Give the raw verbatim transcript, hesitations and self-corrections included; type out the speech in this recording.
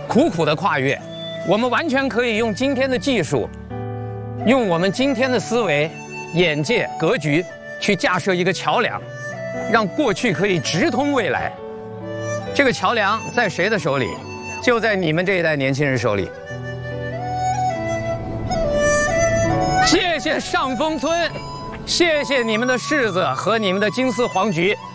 苦苦的跨越。我们完全可以用今天的技术，用我们今天的思维、眼界、格局，去架设一个桥梁，让过去可以直通未来。这个桥梁在谁的手里？就在你们这一代年轻人手里。谢谢上峰村，谢谢你们的柿子和你们的金丝黄菊。